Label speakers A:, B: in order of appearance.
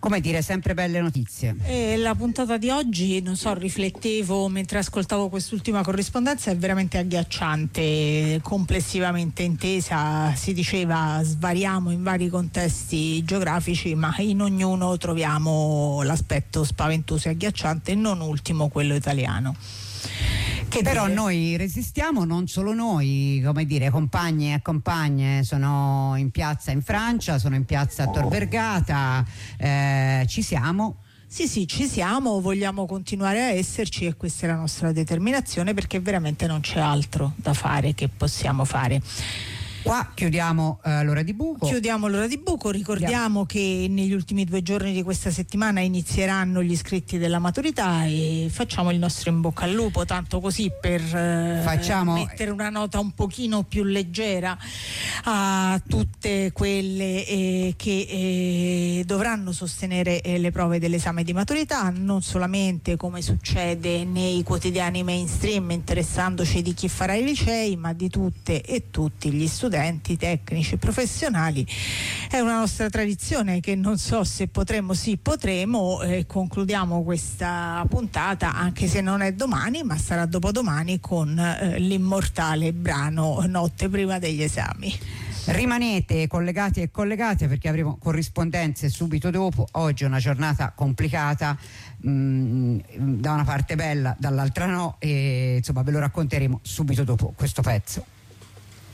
A: come dire, sempre belle notizie.
B: La puntata di oggi, non so, riflettevo mentre ascoltavo quest'ultima corrispondenza, è veramente agghiacciante, complessivamente intesa. Si diceva svariamo in vari contesti geografici, ma in ognuno troviamo l'aspetto spaventoso e agghiacciante, non ultimo quello italiano.
A: Che però noi resistiamo, non solo noi, come dire, compagni e compagne sono in piazza in Francia, sono in piazza a Tor Vergata, ci siamo.
B: Sì, ci siamo, vogliamo continuare a esserci e questa è la nostra determinazione, perché veramente non c'è altro da fare che possiamo fare.
A: Qua chiudiamo l'ora di buco.
B: Ricordiamo che negli ultimi 2 giorni di questa settimana inizieranno gli iscritti della maturità e facciamo il nostro in bocca al lupo, tanto così per mettere una nota un pochino più leggera a tutte quelle che dovranno sostenere le prove dell'esame di maturità, non solamente come succede nei quotidiani mainstream interessandoci di chi farà i licei, ma di tutte e tutti gli studenti tecnici professionali. È una nostra tradizione che non so se potremo, concludiamo questa puntata, anche se non è domani ma sarà dopodomani, con l'immortale brano Notte prima degli esami.
A: Rimanete collegati e collegate, perché avremo corrispondenze subito dopo. Oggi è una giornata complicata, da una parte bella, dall'altra no, e insomma ve lo racconteremo subito dopo questo pezzo.